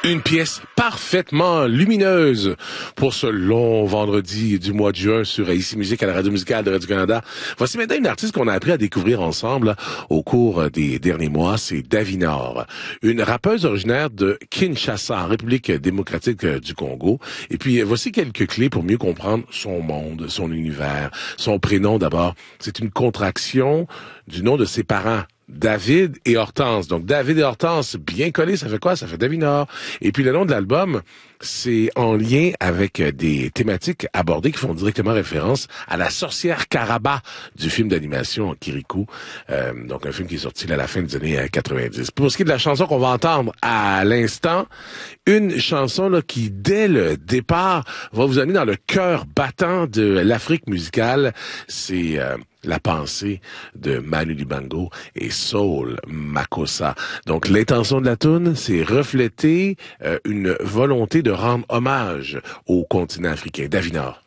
Une pièce parfaitement lumineuse pour ce long vendredi du mois de juin sur Ici Musique à la radio musicale de Radio-Canada. Voici maintenant une artiste qu'on a appris à découvrir ensemble au cours des derniers mois, c'est Davinor. Une rappeuse originaire de Kinshasa, en République démocratique du Congo. Et puis voici quelques clés pour mieux comprendre son monde, son univers. Son prénom d'abord, c'est une contraction du nom de ses parents. David et Hortense. Donc, David et Hortense, bien collés, ça fait quoi? Ça fait Davinor. Et puis, le nom de l'album, c'est en lien avec des thématiques abordées qui font directement référence à la sorcière Karaba du film d'animation Kirikou. Donc, un film qui est sorti à la fin des années 90. Pour ce qui est de la chanson qu'on va entendre à l'instant, une chanson là, qui, dès le départ, va vous amener dans le cœur battant de l'Afrique musicale. C'est la pensée de Manu Dibango et Soul Makossa. Donc, l'intention de la toune, c'est refléter une volonté de rendre hommage au continent africain. Davinor.